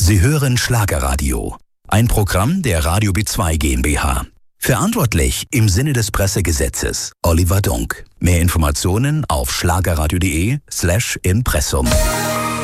Sie hören Schlagerradio, ein Programm der Radio B2 GmbH. Verantwortlich im Sinne des Pressegesetzes Oliver Dunk. Mehr Informationen auf schlagerradio.de/Impressum.